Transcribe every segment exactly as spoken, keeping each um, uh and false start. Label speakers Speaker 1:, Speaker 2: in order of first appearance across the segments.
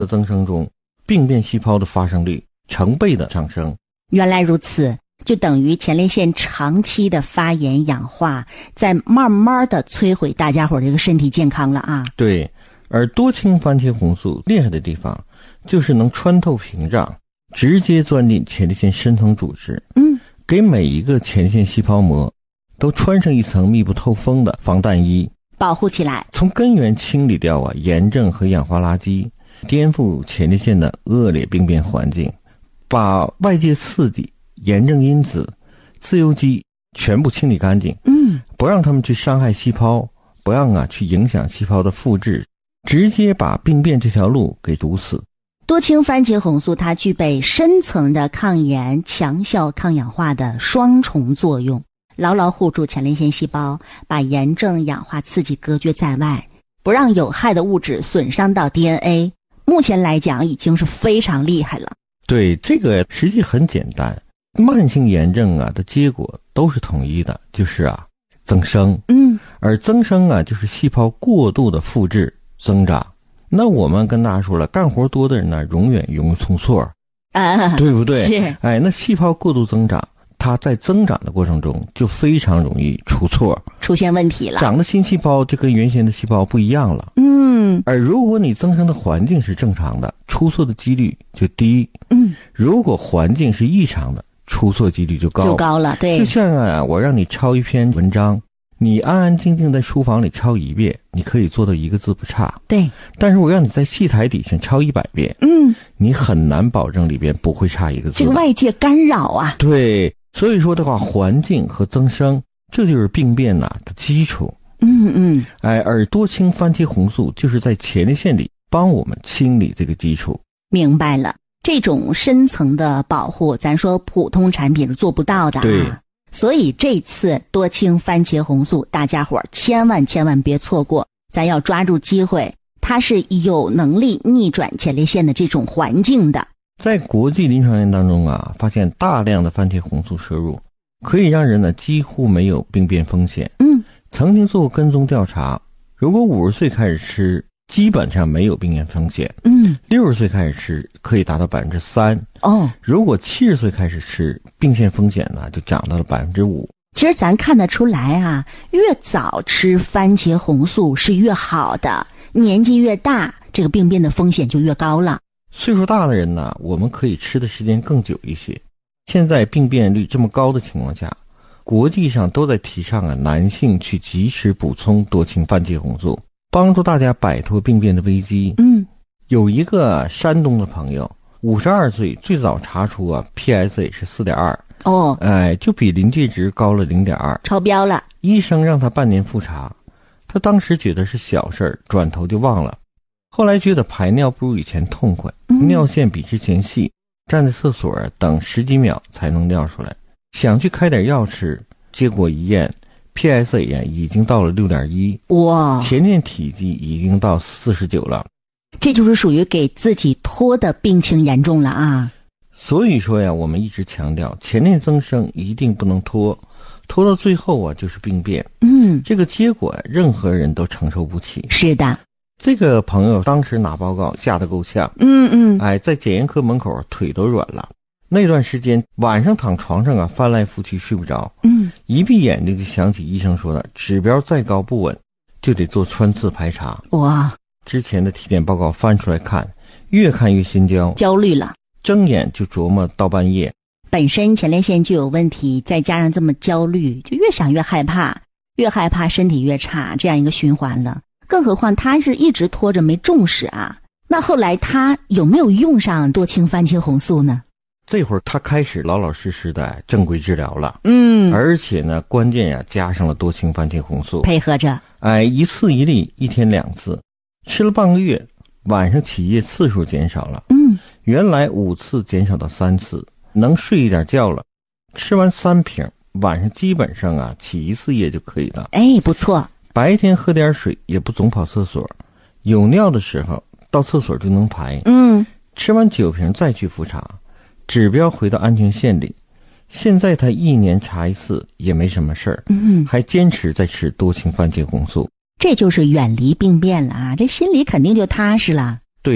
Speaker 1: 的增生中，病变细胞的发生率成倍的上升。
Speaker 2: 原来如此，就等于前列腺长期的发炎氧化，在慢慢的摧毁大家伙这个身体健康了啊。
Speaker 1: 对，而多氢番茄红素厉害的地方，就是能穿透屏障，直接钻进前列腺深层组织，
Speaker 2: 嗯，
Speaker 1: 给每一个前列腺细胞膜都穿上一层密不透风的防弹衣，
Speaker 2: 保护起来，
Speaker 1: 从根源清理掉啊炎症和氧化垃圾，颠覆前列腺的恶劣病变环境，把外界刺激、炎症因子、自由基全部清理干净，
Speaker 2: 嗯，
Speaker 1: 不让他们去伤害细胞，不让啊去影响细胞的复制，直接把病变这条路给堵死。
Speaker 2: 多氢番茄红素它具备深层的抗炎、强效抗氧化的双重作用，牢牢护住前列腺细胞，把炎症、氧化刺激隔绝在外，不让有害的物质损伤到 D N A。 目前来讲已经是非常厉害了。
Speaker 1: 对，这个实际很简单，慢性炎症啊的结果都是统一的，就是啊增生。
Speaker 2: 嗯，
Speaker 1: 而增生啊就是细胞过度的复制增长。那我们跟大家说了，干活多的人呢永远容易出错
Speaker 2: 啊，
Speaker 1: 对不对？
Speaker 2: 是。
Speaker 1: 哎，那细胞过度增长，它在增长的过程中就非常容易出错，
Speaker 2: 出现问题了，
Speaker 1: 长的新细胞就跟原先的细胞不一样了。
Speaker 2: 嗯，
Speaker 1: 而如果你增生的环境是正常的，出错的几率就低。
Speaker 2: 嗯，
Speaker 1: 如果环境是异常的，出错几率就高，
Speaker 2: 就高了。对，
Speaker 1: 就像啊，我让你抄一篇文章，你安安静静在书房里抄一遍，你可以做到一个字不差。
Speaker 2: 对，
Speaker 1: 但是我让你在戏台底下抄一百遍，
Speaker 2: 嗯，
Speaker 1: 你很难保证里边不会差一个字。
Speaker 2: 这个外界干扰啊。
Speaker 1: 对，所以说的话，环境和增生，这就是病变呐、啊、的基础。
Speaker 2: 嗯嗯，
Speaker 1: 哎，而多氢番茄红素就是在前列腺里帮我们清理这个基础。
Speaker 2: 明白了，这种深层的保护，咱说普通产品是做不到的啊。
Speaker 1: 对。
Speaker 2: 所以这次多氢番茄红素，大家伙儿千万千万别错过，咱要抓住机会，它是有能力逆转前列腺的这种环境的。
Speaker 1: 在国际临床研当中啊，发现大量的番茄红素摄入可以让人呢几乎没有病变风险。
Speaker 2: 嗯，
Speaker 1: 曾经做过跟踪调查，如果五十岁开始吃，基本上没有病变风险。
Speaker 2: 嗯，
Speaker 1: 六十岁开始吃可以达到百分之三。
Speaker 2: 哦，
Speaker 1: 如果七十岁开始吃，病变风险呢就涨到了百分之五。
Speaker 2: 其实咱看得出来啊，越早吃番茄红素是越好的，年纪越大，这个病变的风险就越高了。
Speaker 1: 岁数大的人呢，我们可以吃的时间更久一些。现在病变率这么高的情况下，国际上都在提倡啊，男性去及时补充多氢番茄红素，帮助大家摆脱病变的危机。
Speaker 2: 嗯，
Speaker 1: 有一个山东的朋友，五十二岁，最早查出啊 P S A 是 四点二。
Speaker 2: 哦，
Speaker 1: 哎，就比临界值高了 零点二，
Speaker 2: 超标了。
Speaker 1: 医生让他半年复查，他当时觉得是小事儿，转头就忘了。后来觉得排尿不如以前痛快，
Speaker 2: 嗯、
Speaker 1: 尿线比之前细，站在厕所等十几秒才能尿出来，想去开点药吃，结果一验 P S A 呀已经到了 六点一，
Speaker 2: 哇，
Speaker 1: 前列体积已经到四十九了。
Speaker 2: 这就是属于给自己拖的病情严重了啊。
Speaker 1: 所以说呀，我们一直强调前列增生一定不能拖，拖到最后啊就是病变。
Speaker 2: 嗯，
Speaker 1: 这个结果任何人都承受不起。
Speaker 2: 是的，
Speaker 1: 这个朋友当时拿报告吓得够呛。
Speaker 2: 嗯嗯，
Speaker 1: 哎，在检验科门口腿都软了。那段时间晚上躺床上啊翻来覆去睡不着。
Speaker 2: 嗯，
Speaker 1: 一闭眼睛就想起医生说的，指标再高不稳，就得做穿刺排查。
Speaker 2: 哇，
Speaker 1: 之前的体检报告翻出来看，越看越心焦，
Speaker 2: 焦虑了。
Speaker 1: 睁眼就琢磨到半夜，
Speaker 2: 本身前列腺就有问题，再加上这么焦虑，就越想越害怕，越害怕身体越差，这样一个循环了。更何况他是一直拖着没重视啊。那后来他有没有用上多氢番茄红素呢？
Speaker 1: 这会儿他开始老老实实的正规治疗了。
Speaker 2: 嗯，
Speaker 1: 而且呢，关键呀加上了多氢番茄红素，
Speaker 2: 配合着，
Speaker 1: 哎，一次一粒，一天两次，吃了半个月，晚上起夜次数减少了。
Speaker 2: 嗯，
Speaker 1: 原来五次减少到三次，能睡一点觉了。吃完三瓶，晚上基本上啊起一次夜就可以了。
Speaker 2: 哎，不错。
Speaker 1: 白天喝点水，也不总跑厕所，有尿的时候到厕所就能排。
Speaker 2: 嗯，
Speaker 1: 吃完九瓶再去复查，指标回到安全线里。现在他一年查一次也没什么事儿。
Speaker 2: 嗯，
Speaker 1: 还坚持在吃多氢番茄红素。
Speaker 2: 这就是远离病变了啊，这心里肯定就踏实了。
Speaker 1: 对呀、啊，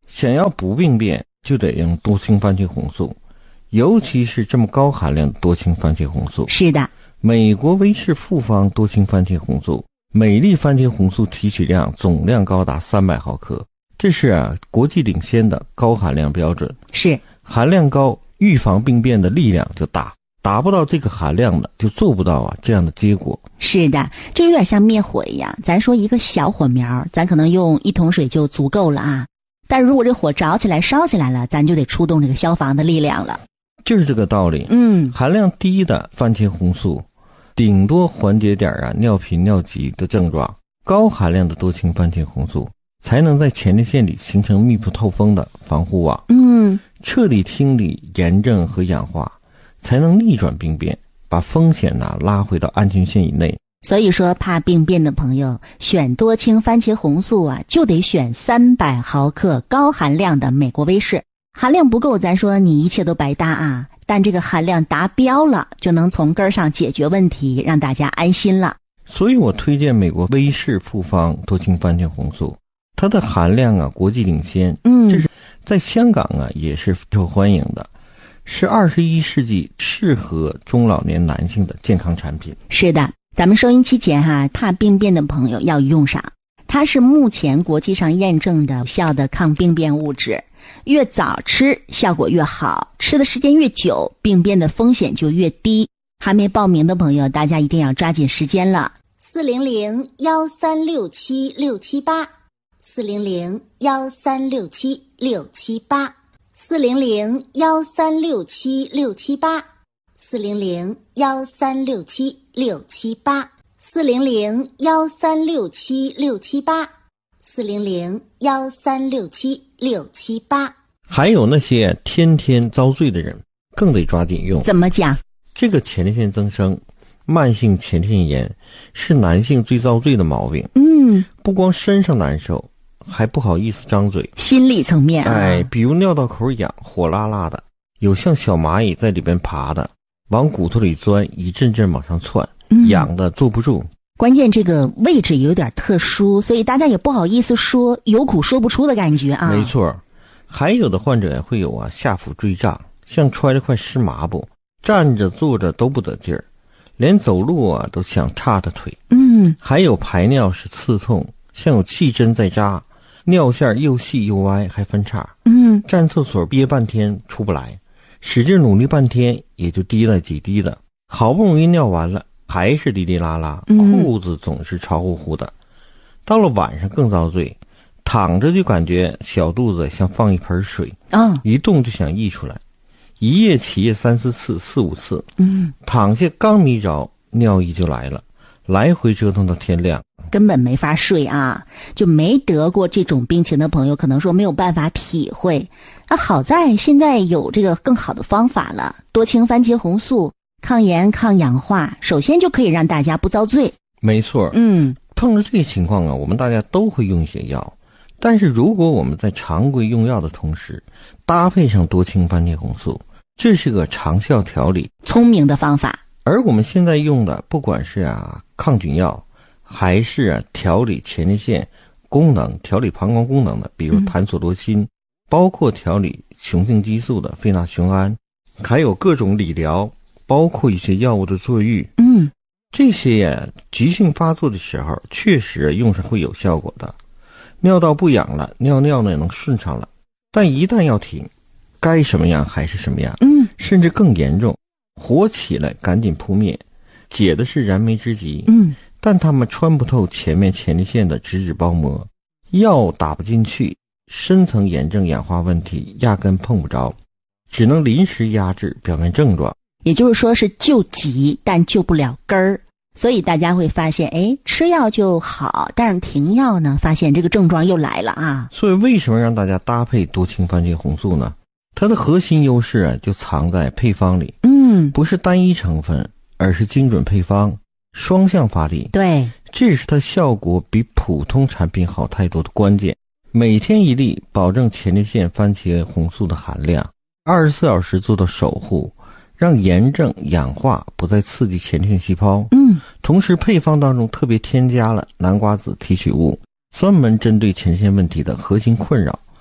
Speaker 1: 想要补病变，就得用多氢番茄红素，尤其是这么高含量的多氢番茄红素。
Speaker 2: 是的，
Speaker 1: 美国威士复方多氢番茄红素，每粒番茄红素提取量总量高达三百毫克，这是啊国际领先的高含量标准。
Speaker 2: 是，
Speaker 1: 含量高，预防病变的力量就大，达不到这个含量的就做不到啊这样的结果。
Speaker 2: 是的，这有点像灭火一样，咱说一个小火苗，咱可能用一桶水就足够了啊，但如果这火着起来烧起来了，咱就得出动这个消防的力量了。
Speaker 1: 就是这个道理。
Speaker 2: 嗯，
Speaker 1: 含量低的番茄红素顶多缓解点啊尿频尿急的症状，高含量的多氢番茄红素才能在前列腺里形成密不透风的防护网，
Speaker 2: 嗯，
Speaker 1: 彻底清理炎症和氧化，才能逆转病变，把风险呢、啊、拉回到安全线以内。
Speaker 2: 所以说怕病变的朋友选多氢番茄红素啊，就得选三百毫克高含量的美国威士。含量不够，咱说你一切都白搭啊，但这个含量达标了，就能从根儿上解决问题，让大家安心了。
Speaker 1: 所以我推荐美国威士复方多氢番茄红素，它的含量啊国际领先，
Speaker 2: 嗯，
Speaker 1: 这是在香港啊也是受欢迎的，是二十一世纪适合中老年男性的健康产品。
Speaker 2: 是的，咱们收音机前哈，怕病变的朋友要用上，它是目前国际上验证的有效的抗病变物质，越早吃效果越好，吃的时间越久，病变的风险就越低。还没报名的朋友，大家一定要抓紧时间了。
Speaker 3: 四零零幺三六七六七八，四零零幺三六七六七八，四零零幺三六七六七八，四零零幺三六七六七八，四零零幺三六七六七八，四零零幺三六七六七八。
Speaker 1: 还有那些天天遭罪的人，更得抓紧用。
Speaker 2: 怎么讲？
Speaker 1: 这个前列腺增生，慢性前列腺炎是男性最遭罪的毛病。
Speaker 2: 嗯，
Speaker 1: 不光身上难受，还不好意思张嘴。
Speaker 2: 心理层面啊，
Speaker 1: 哎，比如尿道口痒，火辣辣的，有像小蚂蚁在里边爬的，往骨头里钻，一阵阵往上窜，
Speaker 2: 嗯、
Speaker 1: 痒的坐不住。
Speaker 2: 关键这个位置有点特殊，所以大家也不好意思说，有苦说不出的感觉啊。
Speaker 1: 没错，还有的患者也会有啊下腹坠胀，像揣了块湿麻布，站着坐着都不得劲儿，连走路啊都想叉着腿。
Speaker 2: 嗯，
Speaker 1: 还有排尿时刺痛，像有气针在扎，尿线又细又歪，还分叉。
Speaker 2: 嗯，
Speaker 1: 站厕所憋半天出不来，使劲努力半天也就滴了几滴的，好不容易尿完了还是滴滴啦啦，裤子总是潮乎乎的。到了晚上更遭罪，躺着就感觉小肚子像放一盆水，
Speaker 2: 哦，
Speaker 1: 一动就想溢出来，一夜起夜三四次四五次，
Speaker 2: 嗯，
Speaker 1: 躺下刚迷着，尿意就来了，来回折腾到天亮，
Speaker 2: 根本没法睡啊。就没得过这种病情的朋友可能说没有办法体会，啊，好在现在有这个更好的方法了，多氢番茄红素抗炎抗氧化，首先就可以让大家不遭罪。
Speaker 1: 没错，
Speaker 2: 嗯，
Speaker 1: 碰着这个情况啊，我们大家都会用一些药，但是如果我们在常规用药的同时搭配上多氢番茄红素，这是个长效调理
Speaker 2: 聪明的方法。
Speaker 1: 而我们现在用的不管是啊抗菌药，还是啊调理前列腺功能、调理膀胱功能的，比如坦索多辛、嗯、包括调理雄性激素的费那雄胺，还有各种理疗，包括一些药物的坐浴，
Speaker 2: 嗯，
Speaker 1: 这些呀急性发作的时候确实用上会有效果的，尿道不痒了，尿尿呢也能顺畅了，但一旦要停，该什么样还是什么样，
Speaker 2: 嗯，
Speaker 1: 甚至更严重，火起来赶紧扑灭，解的是燃眉之急，
Speaker 2: 嗯，
Speaker 1: 但他们穿不透前面前列腺的脂质包膜，药打不进去，深层炎症氧化问题压根碰不着，只能临时压制表面症状。
Speaker 2: 也就是说是救急，但救不了根儿。所以大家会发现，哎，吃药就好，但是停药呢，发现这个症状又来了啊。
Speaker 1: 所以为什么让大家搭配多氢番茄红素呢？它的核心优势啊，就藏在配方里。
Speaker 2: 嗯，
Speaker 1: 不是单一成分，而是精准配方，双向发力。
Speaker 2: 对，
Speaker 1: 这是它效果比普通产品好太多的关键。每天一粒，保证前列腺番茄红素的含量，二十四小时做到守护，让炎症氧化不再刺激前列腺细胞。
Speaker 2: 嗯，
Speaker 1: 同时配方当中特别添加了南瓜子提取物，专门针对前列腺问题的核心困扰，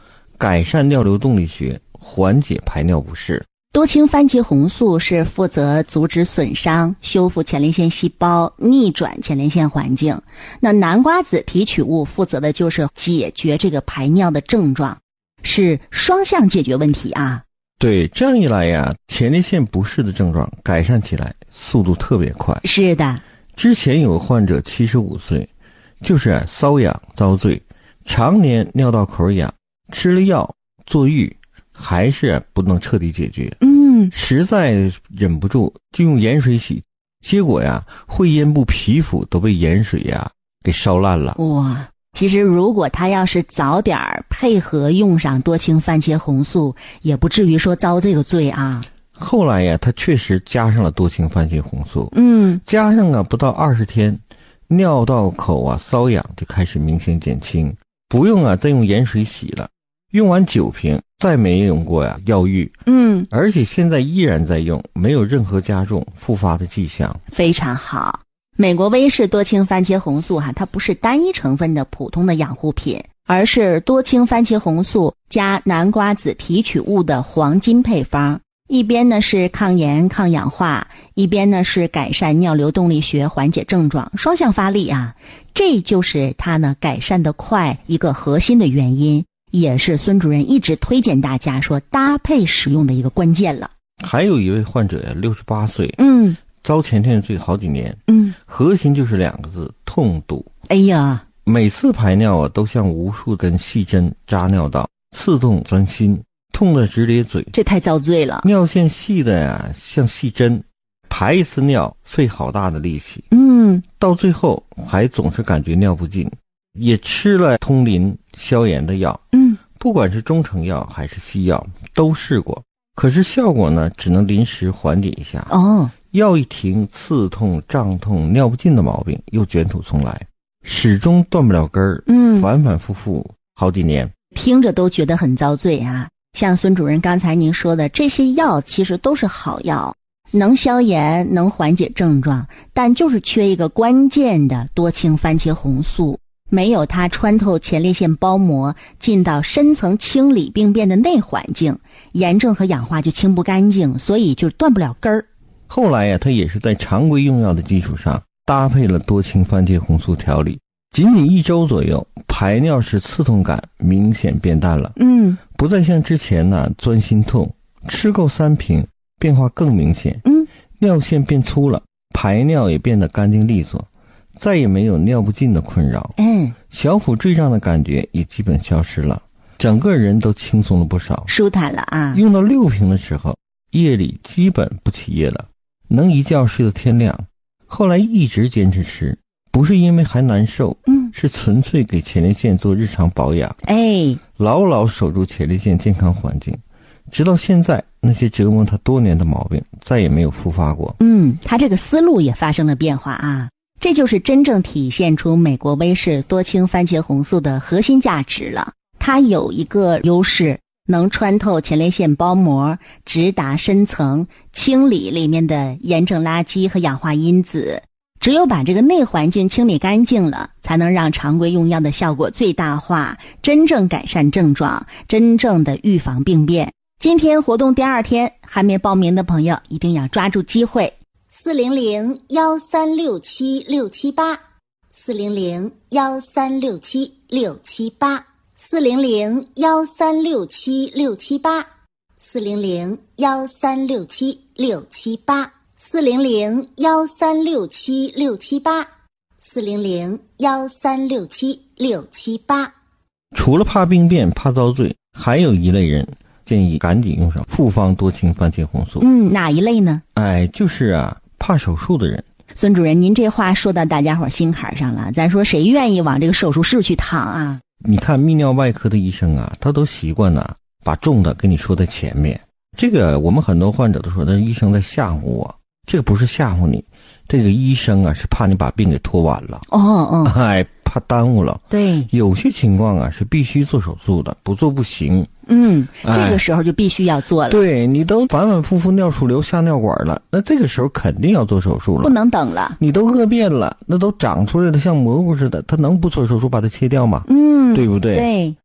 Speaker 1: 改善尿流动力学，缓解排尿不适。
Speaker 2: 多氢番茄红素是负责阻止损伤、修复前列腺细胞、逆转前列腺环境。那南瓜子提取物负责的就是解决这个排尿的症状，是双向解决问题啊。
Speaker 1: 对，这样一来呀，前列腺不适的症状改善起来速度特别快。
Speaker 2: 是的，
Speaker 1: 之前有个患者七十五岁，就是啊瘙痒遭罪，常年尿道口痒，吃了药坐浴，还是不能彻底解决。
Speaker 2: 嗯，
Speaker 1: 实在忍不住就用盐水洗，结果呀会阴部皮肤都被盐水呀给烧烂了。
Speaker 2: 哇，其实如果他要是早点配合用上多氢番茄红素，也不至于说遭这个罪啊。
Speaker 1: 后来呀他确实加上了多氢番茄红素，
Speaker 2: 嗯，
Speaker 1: 加上啊不到二十天，尿道口啊瘙痒就开始明显减轻，不用啊再用盐水洗了，用完九瓶再没用过呀药浴。
Speaker 2: 嗯，
Speaker 1: 而且现在依然在用，没有任何加重复发的迹象。
Speaker 2: 非常好。美国威士多氢番茄红素哈、啊，它不是单一成分的普通的养护品，而是多氢番茄红素加南瓜子提取物的黄金配方。一边呢是抗炎抗氧化，一边呢是改善尿流动力学，缓解症状，双向发力啊。这就是它呢改善的快一个核心的原因，也是孙主任一直推荐大家说搭配使用的一个关键了。
Speaker 1: 还有一位患者呀，六十八岁，
Speaker 2: 嗯，
Speaker 1: 遭前列腺罪好几年，
Speaker 2: 嗯，
Speaker 1: 核心就是两个字：痛堵。
Speaker 2: 哎呀，
Speaker 1: 每次排尿啊，都像无数根细针扎尿道，刺痛钻心，痛得直咧嘴。
Speaker 2: 这太遭罪了。
Speaker 1: 尿线细的呀，像细针，排一次尿费好大的力气，
Speaker 2: 嗯，
Speaker 1: 到最后还总是感觉尿不尽，也吃了通淋消炎的药，
Speaker 2: 嗯，
Speaker 1: 不管是中成药还是西药都试过，可是效果呢，只能临时缓解一下。
Speaker 2: 哦，
Speaker 1: 药一停，刺痛、胀痛、尿不尽的毛病又卷土重来，始终断不了根儿，
Speaker 2: 嗯，
Speaker 1: 反反复复好几年，
Speaker 2: 听着都觉得很遭罪啊。像孙主任刚才您说的，这些药其实都是好药，能消炎，能缓解症状，但就是缺一个关键的多氢番茄红素，没有它穿透前列腺包膜，进到深层清理病变的内环境，炎症和氧化就清不干净，所以就断不了根儿。
Speaker 1: 后来呀，他也是在常规用药的基础上搭配了多氢番茄红素调理，仅仅一周左右，排尿时刺痛感明显变淡了，
Speaker 2: 嗯，
Speaker 1: 不再像之前呢钻心痛，吃够三瓶变化更明显，
Speaker 2: 嗯，
Speaker 1: 尿线变粗了，排尿也变得干净利索，再也没有尿不尽的困扰，
Speaker 2: 嗯，
Speaker 1: 小腹坠胀的感觉也基本消失了，整个人都轻松了不少，
Speaker 2: 舒坦了啊。
Speaker 1: 用到六瓶的时候，夜里基本不起夜了，能一觉睡到天亮。后来一直坚持吃，不是因为还难受，
Speaker 2: 嗯，
Speaker 1: 是纯粹给前列腺做日常保养，
Speaker 2: 哎，
Speaker 1: 牢牢守住前列腺健康环境，直到现在，那些折磨他多年的毛病再也没有复发过。
Speaker 2: 嗯，他这个思路也发生了变化啊，这就是真正体现出美国威士多氢番茄红素的核心价值了。它有一个优势，能穿透前列腺包膜，直达深层，清理里面的炎症垃圾和氧化因子。只有把这个内环境清理干净了，才能让常规用药的效果最大化，真正改善症状，真正的预防病变。今天活动第二天，还没报名的朋友一定要抓住机会。
Speaker 3: 四零零幺三六七六七八，四零零幺三六七六七八，四零零幺三六七六七八，四零零幺三六七六七八，四零零幺三六七六七八，四零零幺三六七六七八。
Speaker 1: 除了怕病变、怕遭罪，还有一类人建议赶紧用上复方多氢番茄红素。
Speaker 2: 嗯，哪一类呢？
Speaker 1: 哎，就是啊，怕手术的人。
Speaker 2: 孙主任，您这话说到大家伙心坎上了，咱说谁愿意往这个手术室去躺啊？
Speaker 1: 你看泌尿外科的医生啊，他都习惯啊把重的跟你说在前面。这个我们很多患者都说，那医生在吓唬我。这个不是吓唬你，这个医生啊是怕你把病给拖完了。
Speaker 2: 哦哦，
Speaker 1: 哎，怕耽误了。
Speaker 2: 对，
Speaker 1: 有些情况啊是必须做手术的，不做不行。
Speaker 2: 嗯，
Speaker 1: 哎、
Speaker 2: 这个时候就必须要做了。
Speaker 1: 对，你都反反复复尿出瘤下尿管了，那这个时候肯定要做手术了，
Speaker 2: 不能等了。
Speaker 1: 你都饿变了，那都长出来了，像蘑菇似的，他能不做手术把它切掉吗？
Speaker 2: 嗯，
Speaker 1: 对不对？
Speaker 2: 对。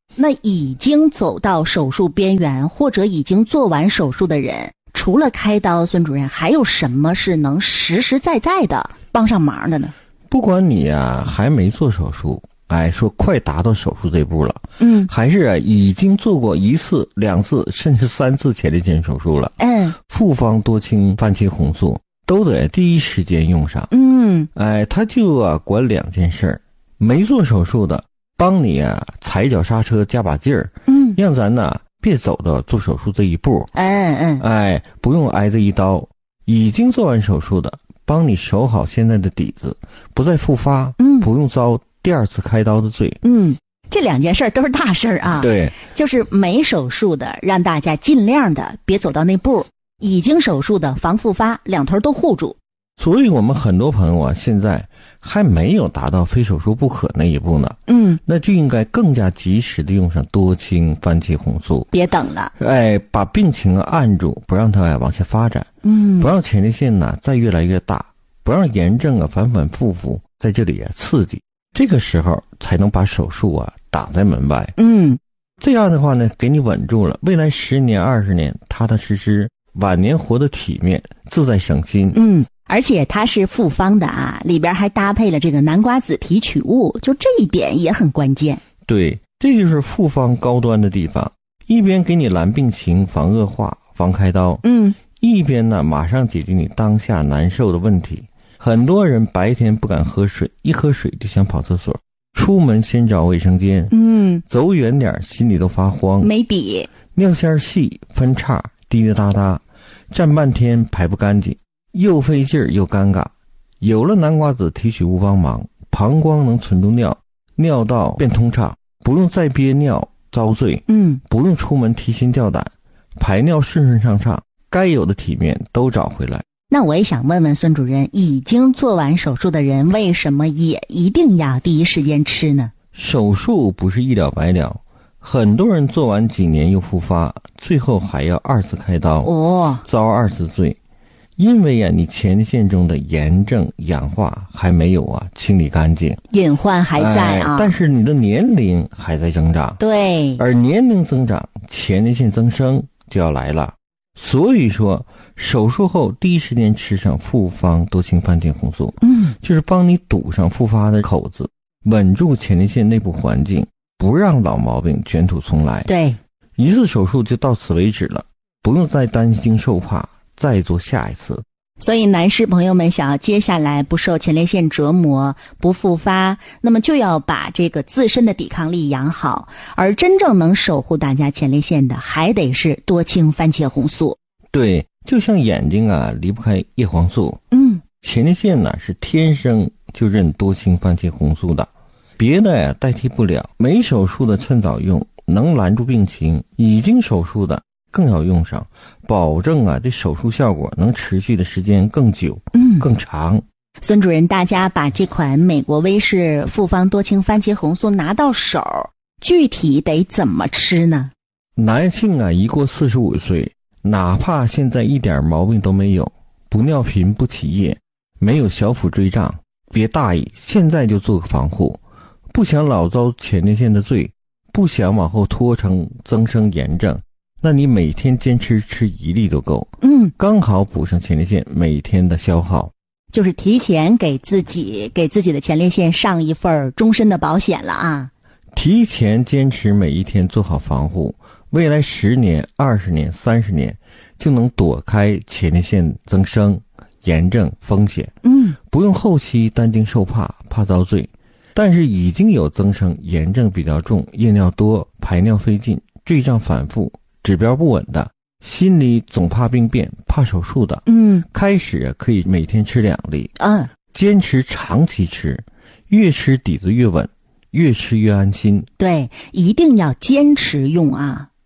Speaker 2: 那已经走到手术边缘或者已经做完手术的人，除了开刀，孙主任还有什么是能实实在在的帮上忙的呢？
Speaker 1: 不管你啊还没做手术，哎，说快达到手术这步了，
Speaker 2: 嗯，
Speaker 1: 还是啊已经做过一次、两次甚至三次前列腺手术了，
Speaker 2: 嗯，
Speaker 1: 复方多氢番茄红素都得第一时间用上。
Speaker 2: 嗯，
Speaker 1: 哎，他就啊管两件事儿，没做手术的帮你啊踩脚刹车加把劲儿，
Speaker 2: 嗯，
Speaker 1: 让咱呐别走到做手术这一步，
Speaker 2: 嗯嗯，
Speaker 1: 哎，不用挨这一刀。已经做完手术的，帮你守好现在的底子，不再复发，
Speaker 2: 嗯，
Speaker 1: 不用遭第二次开刀的罪。
Speaker 2: 嗯，这两件事儿都是大事儿啊。
Speaker 1: 对，
Speaker 2: 就是没手术的，让大家尽量的别走到那步；已经手术的，防复发，两头都护住。
Speaker 1: 所以我们很多朋友啊，现在还没有达到非手术不可那一步呢。
Speaker 2: 嗯，
Speaker 1: 那就应该更加及时的用上多氢番茄红素，
Speaker 2: 别等了。
Speaker 1: 哎，把病情啊按住，不让它啊往下发展，
Speaker 2: 嗯，
Speaker 1: 不让前列腺呢再越来越大，不让炎症啊反反复复在这里啊刺激，这个时候才能把手术啊挡在门外。
Speaker 2: 嗯，
Speaker 1: 这样的话呢，给你稳住了，未来十年、二十年踏踏实实，晚年活得体面、自在省心。
Speaker 2: 嗯。而且它是复方的啊，里边还搭配了这个南瓜子提取物，就这一点也很关键。
Speaker 1: 对，这就是复方高端的地方，一边给你拦病情、防恶化、防开刀，
Speaker 2: 嗯，
Speaker 1: 一边呢马上解决你当下难受的问题。很多人白天不敢喝水，一喝水就想跑厕所，出门先找卫生间，
Speaker 2: 嗯，
Speaker 1: 走远点心里都发慌，
Speaker 2: 没底，
Speaker 1: 尿线细分叉，滴滴答答，站半天排不干净，又费劲儿又尴尬。有了南瓜子提取物帮忙，膀胱能存住尿，尿道变通畅，不用再憋尿遭罪，
Speaker 2: 嗯，
Speaker 1: 不用出门提心吊胆，排尿顺顺畅畅，该有的体面都找回来。
Speaker 2: 那我也想问问孙主任，已经做完手术的人为什么也一定要第一时间吃呢？
Speaker 1: 手术不是一了百了，很多人做完几年又复发，最后还要二次开刀，
Speaker 2: 哦，
Speaker 1: 遭二次罪。因为呀、啊，你前列腺中的炎症氧化还没有啊清理干净，
Speaker 2: 隐患还在啊、
Speaker 1: 哎。但是你的年龄还在增长，
Speaker 2: 对，
Speaker 1: 而年龄增长，前列腺增生就要来了。所以说，手术后第一时间吃上复方多氢番茄红素，
Speaker 2: 嗯，
Speaker 1: 就是帮你堵上复发的口子，稳住前列腺内部环境，不让老毛病卷土重来。
Speaker 2: 对，
Speaker 1: 一次手术就到此为止了，不用再担惊受怕，再做下一次。
Speaker 2: 所以男士朋友们想要接下来不受前列腺折磨，不复发，那么就要把这个自身的抵抗力养好，而真正能守护大家前列腺的还得是多氢番茄红素。
Speaker 1: 对，就像眼睛啊离不开叶黄素，
Speaker 2: 嗯，
Speaker 1: 前列腺呢是天生就认多氢番茄红素的，别的呀代替不了。没手术的趁早用，能拦住病情；已经手术的更要用上，保证啊这手术效果能持续的时间更久，
Speaker 2: 嗯，
Speaker 1: 更长。
Speaker 2: 孙主任，大家把这款美国威士复方多氢番茄红素拿到手，具体得怎么吃呢？
Speaker 1: 男性啊一过四十五岁，哪怕现在一点毛病都没有，不尿频不起夜，没有小腹坠胀，别大意，现在就做个防护。不想老遭前列腺的罪，不想往后拖成增生炎症，那你每天坚持吃一粒都够，
Speaker 2: 嗯，
Speaker 1: 刚好补上前列腺每天的消耗，
Speaker 2: 就是提前给自己给自己的前列腺上一份终身的保险了啊！
Speaker 1: 提前坚持每一天做好防护，未来十年、二十年、三十年就能躲开前列腺增生、炎症风险。
Speaker 2: 嗯，
Speaker 1: 不用后期担惊受怕，怕遭罪。但是已经有增生、炎症比较重、夜尿多、排尿费劲、坠胀反复、指标不稳的，心里总怕病变、怕手术的，
Speaker 2: 嗯，
Speaker 1: 开始可以每天吃两粒，
Speaker 2: 嗯，
Speaker 1: 坚持长期吃，越吃底子越稳，越吃越安心。
Speaker 2: 对，一定要坚持用啊！